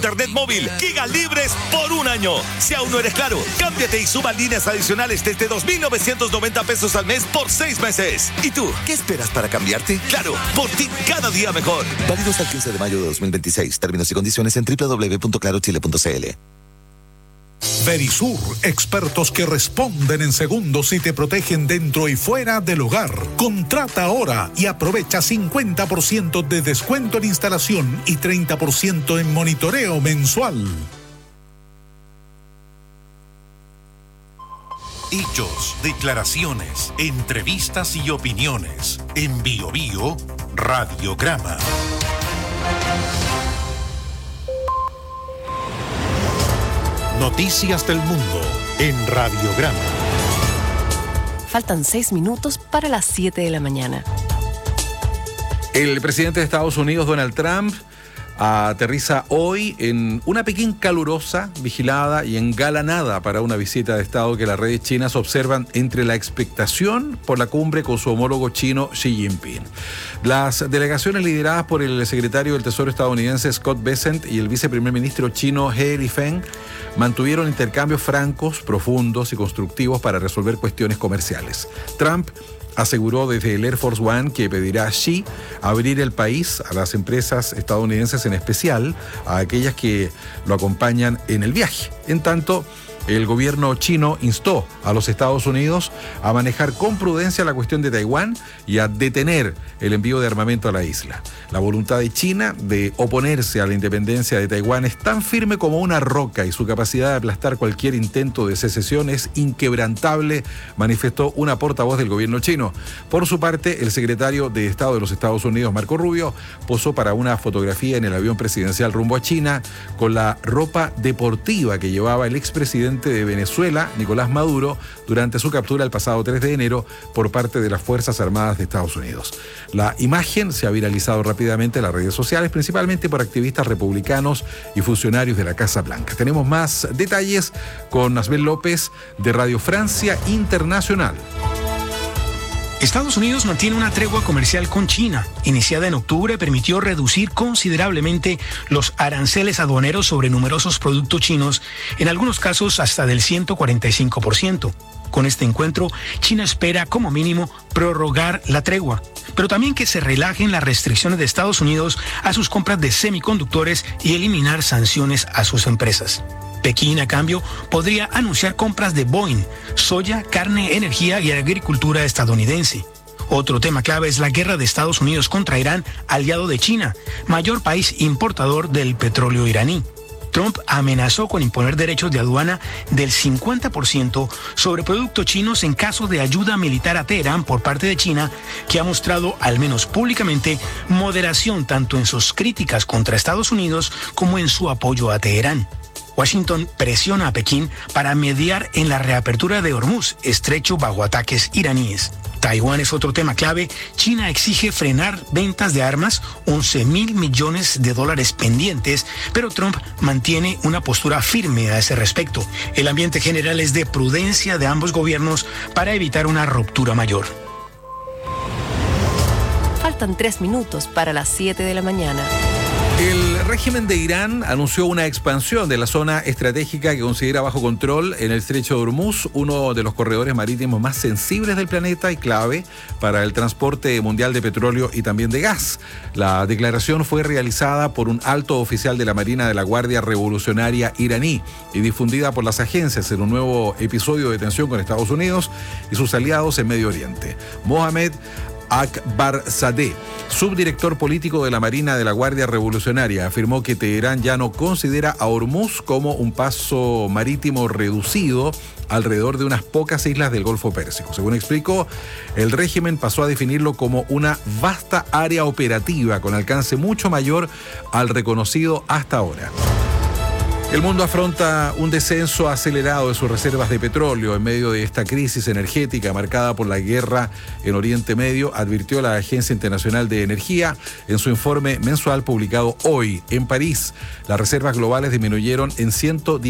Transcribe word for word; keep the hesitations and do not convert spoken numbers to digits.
Internet móvil, giga libres por un año. Si aún no eres Claro, cámbiate y suma líneas adicionales desde dos mil novecientos noventa pesos al mes por seis meses. ¿Y tú, qué esperas para cambiarte? Claro, por ti cada día mejor. Válido hasta el quince de mayo de dos mil veintiséis. Términos y condiciones en doble u doble u doble u punto claro chile punto c l. Verisur, expertos que responden en segundos y te protegen dentro y fuera del hogar. Contrata ahora y aprovecha cincuenta por ciento de descuento en instalación y treinta por ciento en monitoreo mensual. Hechos, declaraciones, entrevistas y opiniones. En Bio Bio, Radiograma. Noticias del mundo en Radiograma. Faltan seis minutos para las siete de la mañana. El presidente de Estados Unidos, Donald Trump, aterriza hoy en una Pekín calurosa, vigilada y engalanada para una visita de Estado que las redes chinas observan entre la expectación por la cumbre con su homólogo chino Xi Jinping. Las delegaciones lideradas por el secretario del Tesoro estadounidense Scott Bessent y el viceprimer ministro chino He Lifeng mantuvieron intercambios francos, profundos y constructivos para resolver cuestiones comerciales. Trump aseguró desde el Air Force One que pedirá a Xi abrir el país a las empresas estadounidenses, en especial a aquellas que lo acompañan en el viaje. En tanto, el gobierno chino instó a los Estados Unidos a manejar con prudencia la cuestión de Taiwán y a detener el envío de armamento a la isla. La voluntad de China de oponerse a la independencia de Taiwán es tan firme como una roca y su capacidad de aplastar cualquier intento de secesión es inquebrantable, manifestó una portavoz del gobierno chino. Por su parte, el secretario de Estado de los Estados Unidos, Marco Rubio, posó para una fotografía en el avión presidencial rumbo a China con la ropa deportiva que llevaba el expresidente de Venezuela, Nicolás Maduro, durante su captura el pasado tres de enero por parte de las Fuerzas Armadas de Estados Unidos. La imagen se ha viralizado rápidamente en las redes sociales, principalmente por activistas republicanos y funcionarios de la Casa Blanca. Tenemos más detalles con Asbel López de Radio Francia Internacional. Estados Unidos mantiene una tregua comercial con China. Iniciada en octubre, permitió reducir considerablemente los aranceles aduaneros sobre numerosos productos chinos, en algunos casos hasta del ciento cuarenta y cinco por ciento. Con este encuentro, China espera como mínimo prorrogar la tregua, pero también que se relajen las restricciones de Estados Unidos a sus compras de semiconductores y eliminar sanciones a sus empresas. Pekín, a cambio, podría anunciar compras de Boeing, soya, carne, energía y agricultura estadounidense. Otro tema clave es la guerra de Estados Unidos contra Irán, aliado de China, mayor país importador del petróleo iraní. Trump amenazó con imponer derechos de aduana del cincuenta por ciento sobre productos chinos en caso de ayuda militar a Teherán por parte de China, que ha mostrado, al menos públicamente, moderación tanto en sus críticas contra Estados Unidos como en su apoyo a Teherán. Washington presiona a Pekín para mediar en la reapertura de Hormuz, estrecho bajo ataques iraníes. Taiwán es otro tema clave. China exige frenar ventas de armas, once mil millones de dólares pendientes, pero Trump mantiene una postura firme a ese respecto. El ambiente general es de prudencia de ambos gobiernos para evitar una ruptura mayor. Faltan tres minutos para las siete de la mañana. El régimen de Irán anunció una expansión de la zona estratégica que considera bajo control en el estrecho de Hormuz, uno de los corredores marítimos más sensibles del planeta y clave para el transporte mundial de petróleo y también de gas. La declaración fue realizada por un alto oficial de la Marina de la Guardia Revolucionaria iraní y difundida por las agencias en un nuevo episodio de tensión con Estados Unidos y sus aliados en Medio Oriente. Mohamed Akbarzadeh, subdirector político de la Marina de la Guardia Revolucionaria, afirmó que Teherán ya no considera a Hormuz como un paso marítimo reducido alrededor de unas pocas islas del Golfo Pérsico. Según explicó, el régimen pasó a definirlo como una vasta área operativa con alcance mucho mayor al reconocido hasta ahora. El mundo afronta un descenso acelerado de sus reservas de petróleo en medio de esta crisis energética marcada por la guerra en Oriente Medio, advirtió la Agencia Internacional de Energía en su informe mensual publicado hoy en París. Las reservas globales disminuyeron en ciento diez